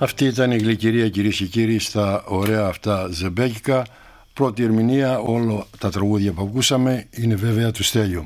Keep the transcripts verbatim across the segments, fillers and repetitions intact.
Αυτή ήταν η γλυκυρία, κυρίες και κύριοι, στα ωραία αυτά ζεμπέκικα. Πρώτη ερμηνεία, όλα τα τραγούδια που ακούσαμε είναι βέβαια του Στέλιου.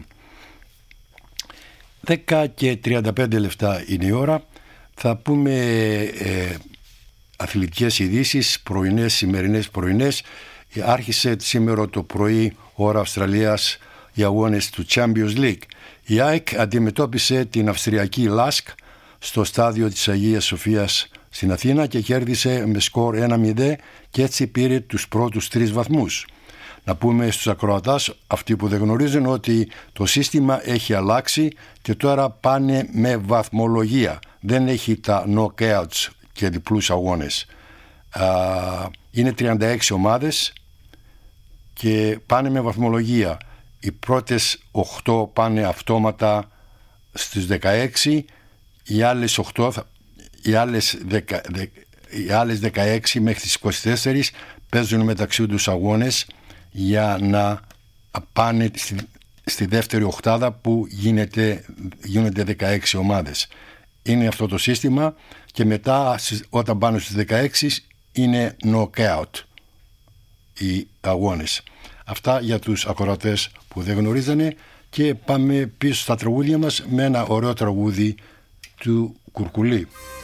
δέκα και τριάντα πέντε λεπτά είναι η ώρα. Θα πούμε ε, αθλητικές ειδήσεις, πρωινές, σημερινές πρωινές. Άρχισε σήμερα το πρωί, ώρα Αυστραλίας, οι αγώνες του Champions League. Η ΑΕΚ αντιμετώπισε την Αυστριακή Λάσκ στο στάδιο της Αγίας Σοφίας στην Αθήνα και κέρδισε με σκορ ένα μηδέν και έτσι πήρε τους πρώτους τρεις βαθμούς. Να πούμε στους ακροατάς, αυτοί που δεν γνωρίζουν, ότι το σύστημα έχει αλλάξει και τώρα πάνε με βαθμολογία. Δεν έχει τα knockouts και διπλούς αγώνες. Είναι τριάντα έξι ομάδες και πάνε με βαθμολογία. Οι πρώτες οκτώ πάνε αυτόματα στις δεκαέξι, οι άλλες οκτώ, οι άλλες, δεκα, δε, οι άλλες δεκαέξι μέχρι τις είκοσι τέσσερα παίζουν μεταξύ τους αγώνες για να πάνε στη, στη δεύτερη οκτάδα που γίνεται, γίνονται δεκαέξι ομάδες. Είναι αυτό το σύστημα και μετά όταν πάνε στις δεκαέξι είναι knockout οι αγώνες. Αυτά για τους ακροατές που δεν γνωρίζανε και πάμε πίσω στα τραγούδια μας με ένα ωραίο τραγούδι του Κουρκουλή.